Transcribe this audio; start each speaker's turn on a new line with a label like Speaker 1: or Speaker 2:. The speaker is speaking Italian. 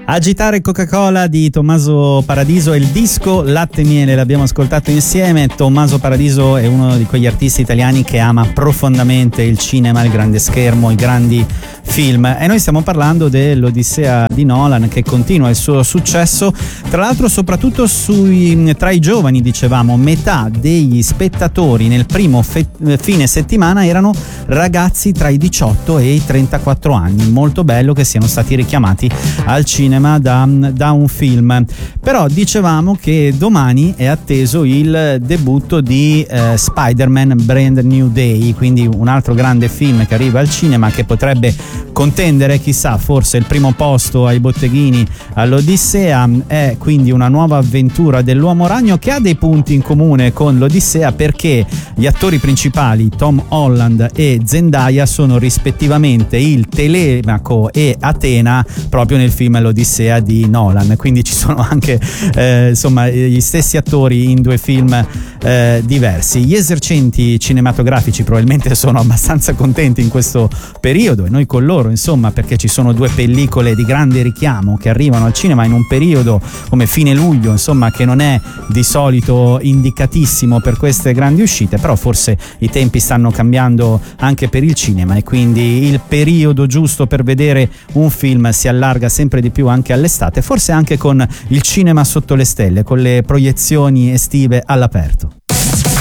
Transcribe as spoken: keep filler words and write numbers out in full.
Speaker 1: Agitare Coca-Cola di Tommaso Paradiso e il disco Latte e Miele l'abbiamo ascoltato insieme. Tommaso Paradiso è uno di quegli artisti italiani che ama profondamente il cinema, il grande schermo, i grandi film, e noi stiamo parlando dell'Odissea di Nolan che continua il suo successo, tra l'altro soprattutto sui, tra i giovani. Dicevamo, metà degli spettatori nel primo fe- fine settimana erano ragazzi tra i diciotto e i trentaquattro anni. Molto bello che siano stati richiamati al cinema Da, da un film. Però dicevamo che domani è atteso il debutto di eh, Spider-Man Brand New Day, quindi un altro grande film che arriva al cinema, che potrebbe contendere, chissà, forse il primo posto ai botteghini all'Odissea. È quindi una nuova avventura dell'Uomo Ragno che ha dei punti in comune con l'Odissea, perché gli attori principali Tom Holland e Zendaya sono rispettivamente il Telemaco e Atena proprio nel film L'Odissea di Nolan, quindi ci sono anche eh, insomma gli stessi attori in due film eh, diversi. Gli esercenti cinematografici probabilmente sono abbastanza contenti in questo periodo, e noi con loro, insomma, perché ci sono due pellicole di grande richiamo che arrivano al cinema in un periodo come fine luglio, insomma, che non è di solito indicatissimo per queste grandi uscite, però forse i tempi stanno cambiando anche per il cinema, e quindi il periodo giusto per vedere un film si allarga sempre di più anche all'estate, forse anche con il cinema sotto le stelle, con le proiezioni estive all'aperto.